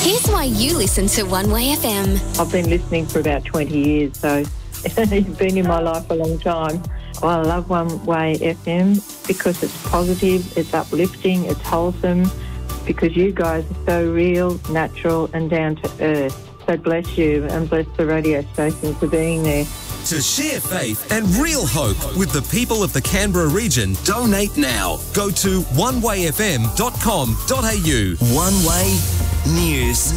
Here's why you listen to One Way FM. I've been listening for about 20 years, so it's been in my life a long time. Well, I love One Way FM because it's positive, it's uplifting, it's wholesome, because you guys are so real, natural and down to earth. So bless you and bless the radio station for being there. To share faith and real hope with the people of the Canberra region, donate now. Go to onewayfm.com.au. One Way News.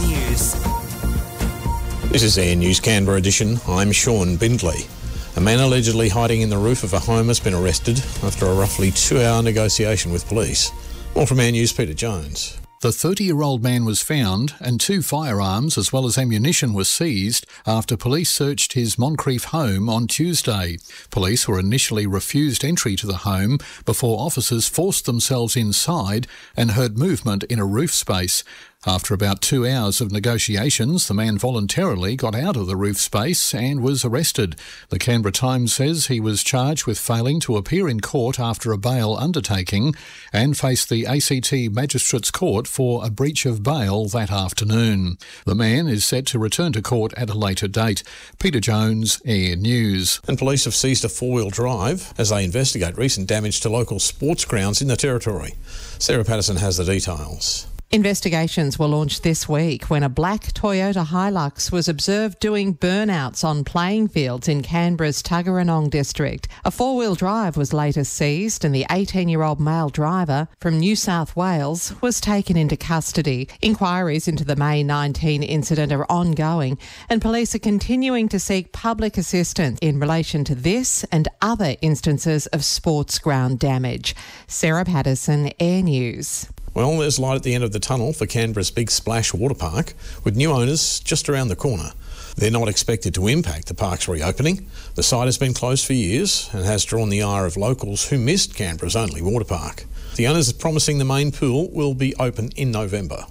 This is Air News Canberra edition. I'm Sean Bindley. A man allegedly hiding in the roof of a home has been arrested after a roughly 2-hour negotiation with police. More from Air News' Peter Jones. The 30-year-old man was found and 2 firearms as well as ammunition were seized after police searched his Moncrief home on Tuesday. Police were initially refused entry to the home before officers forced themselves inside and heard movement in a roof space. After about 2 hours of negotiations, the man voluntarily got out of the roof space and was arrested. The Canberra Times says he was charged with failing to appear in court after a bail undertaking and faced the ACT Magistrates Court for a breach of bail that afternoon. The man is set to return to court at a later date. Peter Jones, Air News. And police have seized a 4-wheel drive as they investigate recent damage to local sports grounds in the Territory. Sarah Patterson has the details. Investigations were launched this week when a black Toyota Hilux was observed doing burnouts on playing fields in Canberra's Tuggeranong district. A 4-wheel drive was later seized and the 18-year-old male driver from New South Wales was taken into custody. Inquiries into the May 19 incident are ongoing and police are continuing to seek public assistance in relation to this and other instances of sports ground damage. Sarah Patterson, Air News. Well, there's light at the end of the tunnel for Canberra's Big Splash water park, with new owners just around the corner. They're not expected to impact the park's reopening. The site has been closed for years and has drawn the ire of locals who missed Canberra's only water park. The owners are promising the main pool will be open in November.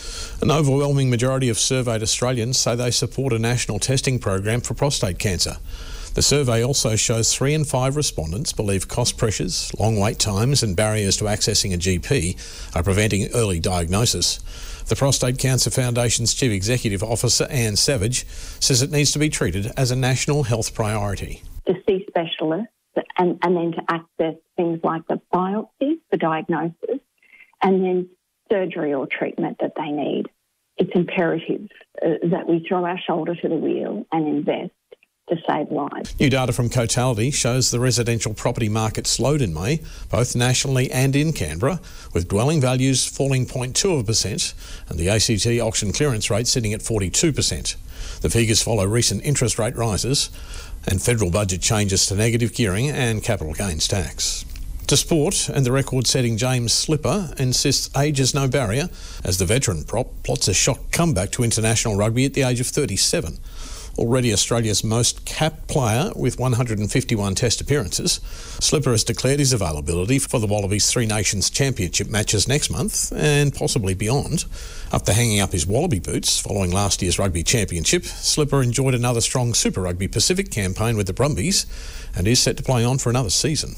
An overwhelming majority of surveyed Australians say they support a national testing program for prostate cancer. The survey also shows 3 in 5 respondents believe cost pressures, long wait times and barriers to accessing a GP are preventing early diagnosis. The Prostate Cancer Foundation's Chief Executive Officer, Anne Savage, says it needs to be treated as a national health priority. To see specialists and then to access things like the biopsy for diagnosis and then surgery or treatment that they need. It's imperative that we throw our shoulder to the wheel and invest to save lives. New data from Cotality shows the residential property market slowed in May, both nationally and in Canberra, with dwelling values falling 0.2% and the ACT auction clearance rate sitting at 42%. The figures follow recent interest rate rises and federal budget changes to negative gearing and capital gains tax. To sport, and the record-setting James Slipper insists age is no barrier as the veteran prop plots a shock comeback to international rugby at the age of 37. Already Australia's most capped player with 151 test appearances, Slipper has declared his availability for the Wallabies 3 Nations Championship matches next month and possibly beyond. After hanging up his Wallaby boots following last year's Rugby Championship, Slipper enjoyed another strong Super Rugby Pacific campaign with the Brumbies and is set to play on for another season.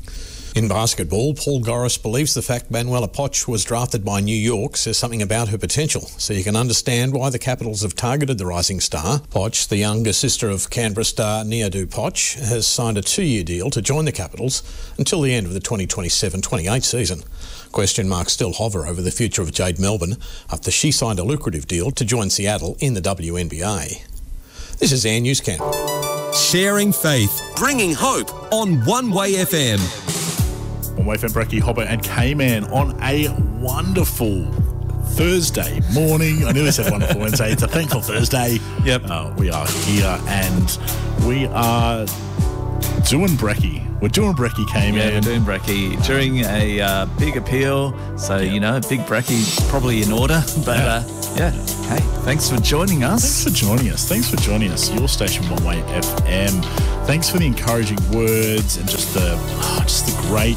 In basketball, Paul Goris believes the fact Manuela Poch was drafted by New York says something about her potential, so you can understand why the Capitals have targeted the rising star. Poch, the younger sister of Canberra star Niadu Poch, has signed a 2-year deal to join the Capitals until the end of the 2027-28 season. Question marks still hover over the future of Jade Melbourne after she signed a lucrative deal to join Seattle in the WNBA. This is Air News Canberra. Sharing faith, bringing hope on One Way FM. One Way FM, Brecky, Hobbo and K-Man on a wonderful Thursday morning. I nearly said wonderful Wednesday. It's a thankful Thursday. Yep. We are here and we are doing Brecky. We're doing Brecky, K-Man. Yeah, we're doing Brecky during a big appeal. So, you know, big Brecky's probably in order. But, hey, thanks for joining us. Thanks for joining us. Your station, One Way FM. Thanks for the encouraging words and just the great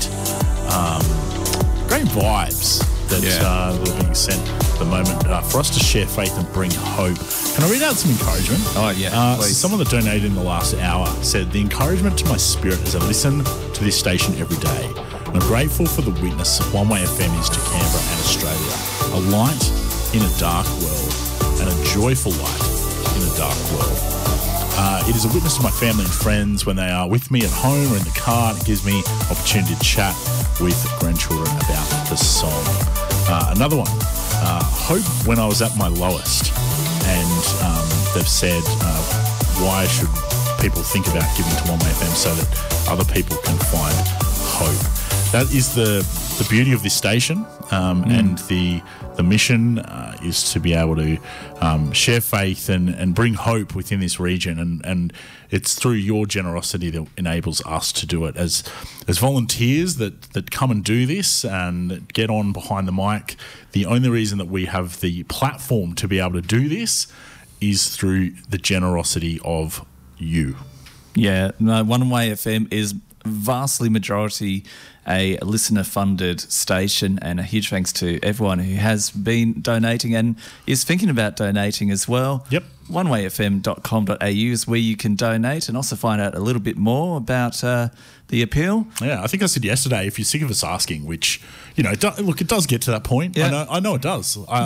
vibes that are being sent at the moment for us to share faith and bring hope. Can I read out some encouragement? Oh, yeah, please. Someone that donated in the last hour said, the encouragement to my spirit as I listen to this station every day. And I'm grateful for the witness One Way FM is to Canberra and Australia. A light in a dark world and a joyful light in a dark world. It is a witness to my family and friends when they are with me at home or in the car. It gives me opportunity to chat with grandchildren about the song. Another one, Hope when I was at my lowest. And they've said, why should people think about giving to 1FM so that other people can find hope? That is the beauty of this station, and the mission is to be able to share faith and bring hope within this region, and it's through your generosity that enables us to do it as volunteers that come and do this and get on behind the mic. The only reason that we have the platform to be able to do this is through the generosity of you. Yeah, no, One Way FM is vastly majority a listener-funded station, and a huge thanks to everyone who has been donating and is thinking about donating as well. Yep. onewayfm.com.au is where you can donate and also find out a little bit more about the appeal. Yeah, I think I said yesterday, if you're sick of us asking, which, you know, it does get to that point. Yeah. I know it does. I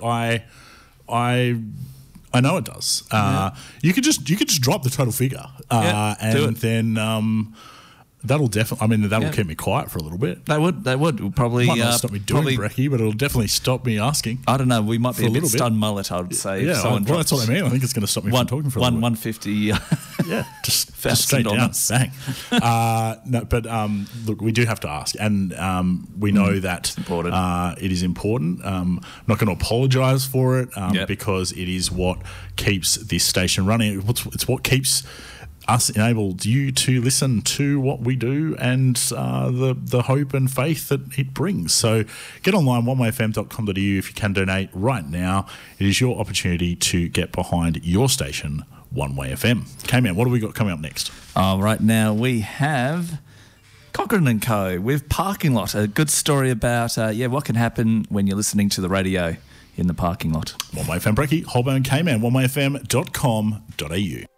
know it does. You could just drop the total figure, and then that'll definitely. I mean, that'll keep me quiet for a little bit. They would. It'll probably might not stop me doing brekkie, but it'll definitely stop me asking. I don't know. We might be a bit stun mullet, I would say. Yeah, well, that's what I mean. I think it's going to stop me from talking for a little bit. 150. Yeah, just straight down, bang. No, but look, we do have to ask, and we know that it is important. I'm not going to apologise for it because it is what keeps this station running. It's what keeps us enabled you to listen to what we do and the hope and faith that it brings. So get online, onewayfm.com.au if you can donate right now. It is your opportunity to get behind your station, One Way FM. K-Man, what have we got coming up next? Right now we have Cochrane & Co. with Parking Lot, a good story about what can happen when you're listening to the radio in the parking lot. One Way FM Brekkie, Holborn K-Man, onewayfm.com.au.